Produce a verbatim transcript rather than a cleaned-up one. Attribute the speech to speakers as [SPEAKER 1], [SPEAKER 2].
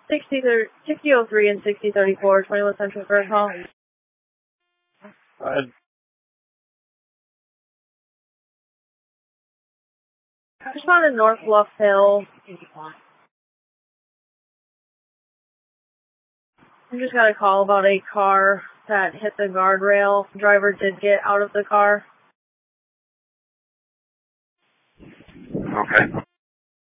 [SPEAKER 1] sixty oh three and sixty thirty-four, twenty-one Central for a call.
[SPEAKER 2] Uh,
[SPEAKER 1] Just on in North Bluff Hill. I just got a call about a car that hit the guardrail. The driver did get out of the car.
[SPEAKER 2] okay.